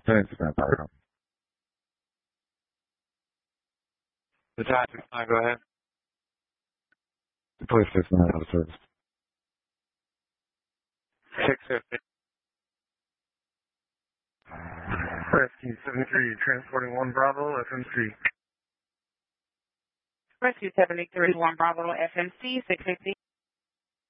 Thanks, man. The time is fine. Go ahead. The police station out of service. 650. Rescue 73, transporting 1 Bravo, FMC. Rescue 73, 1 Bravo, FMC, 650.